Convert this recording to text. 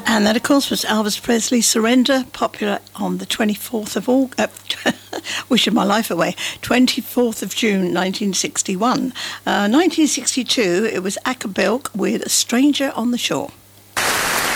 And that, of course, was Elvis Presley's Surrender, popular on the 24th of August, wishing my life away, 24th of June, 1961. 1962, it was Acker Bilk with A Stranger on the Shore.